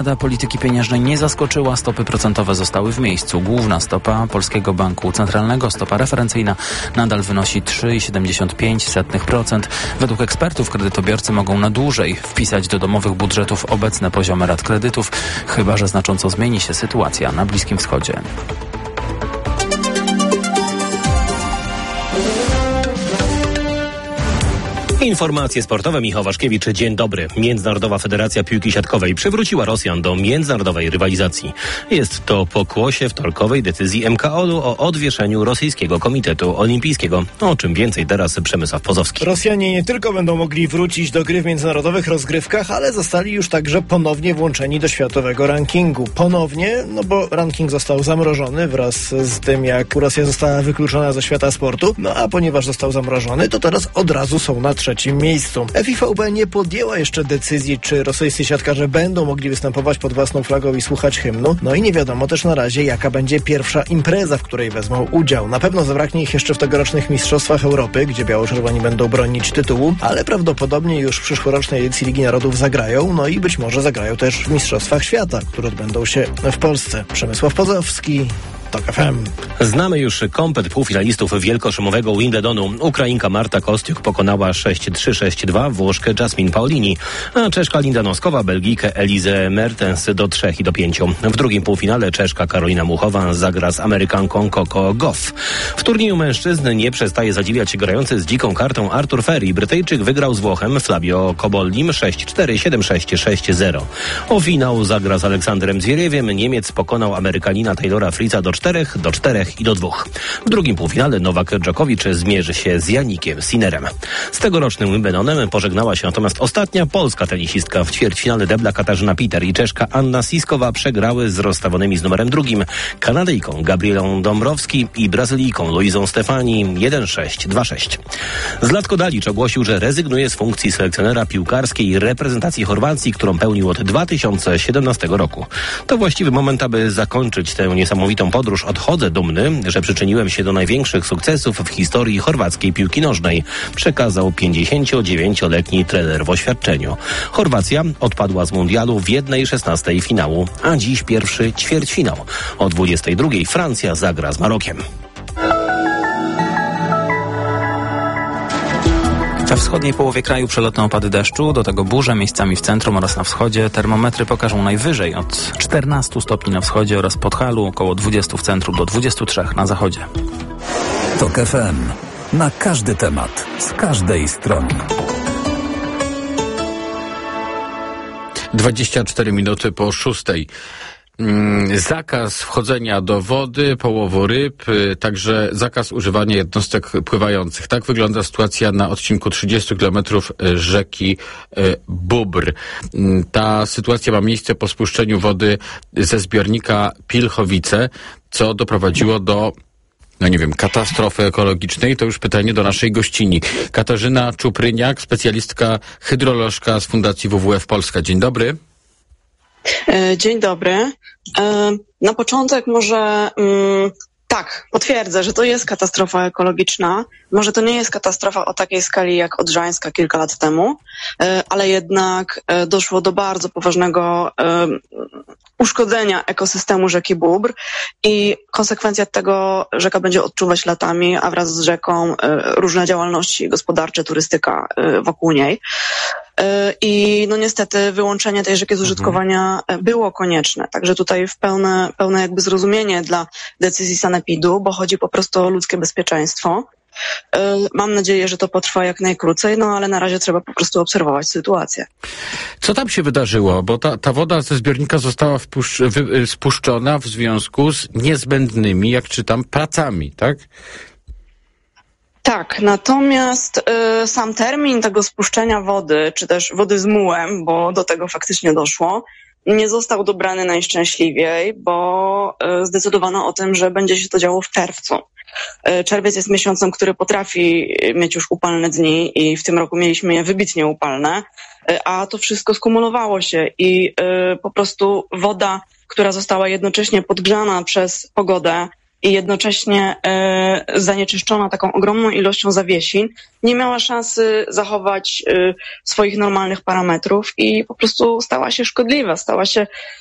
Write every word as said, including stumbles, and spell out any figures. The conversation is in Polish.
Rada Polityki Pieniężnej nie zaskoczyła, stopy procentowe zostały w miejscu. Główna stopa Polskiego Banku Centralnego, stopa referencyjna, nadal wynosi trzy przecinek siedemdziesiąt pięć procent. Według ekspertów kredytobiorcy mogą na dłużej wpisać do domowych budżetów obecne poziomy rat kredytów, chyba że znacząco zmieni się sytuacja na Bliskim Wschodzie. Informacje sportowe. Michał Waszkiewicz. Dzień dobry. Międzynarodowa Federacja Piłki Siatkowej przywróciła Rosjan do międzynarodowej rywalizacji. Jest to pokłosie wtorkowej decyzji M K O-u o odwieszeniu Rosyjskiego Komitetu Olimpijskiego. O czym więcej teraz Przemysław Pozowski. Rosjanie nie tylko będą mogli wrócić do gry w międzynarodowych rozgrywkach, ale zostali już także ponownie włączeni do światowego rankingu. Ponownie, no bo ranking został zamrożony wraz z tym, jak Rosja została wykluczona ze świata sportu. No a ponieważ został zamrożony, to teraz od razu są na trzecim miejscu. F I V B nie podjęła jeszcze decyzji, czy rosyjscy siatkarze będą mogli występować pod własną flagą i słuchać hymnu. No i nie wiadomo też na razie, jaka będzie pierwsza impreza, w której wezmą udział. Na pewno zabraknie ich jeszcze w tegorocznych Mistrzostwach Europy, gdzie biało-czerwoni będą bronić tytułu, ale prawdopodobnie już w przyszłorocznej edycji Ligi Narodów zagrają, no i być może zagrają też w Mistrzostwach Świata, które odbędą się w Polsce. Przemysław Pozowski, TOK F M. Znamy już komplet półfinalistów wielkoszumowego Wimbledonu. Ukrainka Marta Kostiuk pokonała sześć trzy sześć dwa Włoszkę Jasmine Paolini, a Czeszka Linda Noskowa Belgijkę Elizę Mertens do trzech i do pięciu. W drugim półfinale Czeszka Karolina Muchowa zagra z Amerykanką Coco Gauff. W turnieju mężczyzn nie przestaje zadziwiać grający z dziką kartą Artur Ferry. Brytyjczyk wygrał z Włochem Flavio Cobollim sześć cztery siedem sześć sześć zero. O finał zagra z Aleksandrem Zwieriewiem. Niemiec pokonał Amerykanina Taylora Fritza do czterech, do czterech i do dwóch. W drugim półfinale Nowak Dżokowicz zmierzy się z Janikiem Sinnerem. Z tegorocznym Wimbledonem pożegnała się natomiast ostatnia polska tenisistka. W ćwierćfinale debla Katarzyna Peter i Czeszka Anna Siskowa przegrały z rozstawionymi z numerem drugim Kanadyjką Gabrielą Dąbrowski i Brazylijką Luizą Stefani jeden sześć dwa sześć. Zlatko Dalic ogłosił, że rezygnuje z funkcji selekcjonera piłkarskiej reprezentacji Chorwacji, którą pełnił od dwa tysiące siedemnastego roku. To właściwy moment, aby zakończyć tę niesamowitą podróż. Odchodzę dumny, że przyczyniłem się do największych sukcesów w historii chorwackiej piłki nożnej, przekazał pięćdziesięciodziewięcioletni trener w oświadczeniu. Chorwacja odpadła z mundialu w jednej szesnastej finału, a dziś pierwszy ćwierćfinał. O dwudziestej drugiej Francja zagra z Marokiem. We wschodniej połowie kraju przelotne opady deszczu, do tego burze miejscami w centrum oraz na wschodzie. Termometry pokażą najwyżej od czternastu stopni na wschodzie oraz Podhalu, około dwudziestu w centrum do dwudziestu trzech na zachodzie. TOK F M. Na każdy temat, z każdej strony. dwadzieścia cztery minuty po szóstej. Zakaz wchodzenia do wody, połowu ryb, także zakaz używania jednostek pływających. Tak wygląda sytuacja na odcinku trzydziestu kilometrów rzeki Bóbr. Ta sytuacja ma miejsce po spuszczeniu wody ze zbiornika Pilchowice, co doprowadziło do, no nie wiem, katastrofy ekologicznej. To już pytanie do naszej gościni. Katarzyna Czupryniak, specjalistka hydrolożka z Fundacji W W F Polska. Dzień dobry. Dzień dobry. Na początek może tak, potwierdzę, że to jest katastrofa ekologiczna. Może to nie jest katastrofa o takiej skali jak Odrzańska kilka lat temu, ale jednak doszło do bardzo poważnego uszkodzenia ekosystemu rzeki Bóbr i konsekwencja tego rzeka będzie odczuwać latami, a wraz z rzeką różne działalności gospodarcze, turystyka wokół niej. I no niestety wyłączenie tej rzeki z użytkowania było konieczne. Także tutaj w pełne, pełne jakby zrozumienie dla decyzji sanepidu, bo chodzi po prostu o ludzkie bezpieczeństwo. Mam nadzieję, że to potrwa jak najkrócej, no ale na razie trzeba po prostu obserwować sytuację. Co tam się wydarzyło? Bo ta, ta woda ze zbiornika została wpuszcz, wy, spuszczona w związku z niezbędnymi, jak czytam, pracami, tak? Tak, natomiast y, sam termin tego spuszczenia wody, czy też wody z mułem, bo do tego faktycznie doszło, nie został dobrany najszczęśliwiej, bo y, zdecydowano o tym, że będzie się to działo w czerwcu. Y, czerwiec jest miesiącem, który potrafi mieć już upalne dni i w tym roku mieliśmy je wybitnie upalne, y, a to wszystko skumulowało się i y, po prostu woda, która została jednocześnie podgrzana przez pogodę, i jednocześnie e, zanieczyszczona taką ogromną ilością zawiesin, nie miała szansy zachować e, swoich normalnych parametrów i po prostu stała się szkodliwa, stała się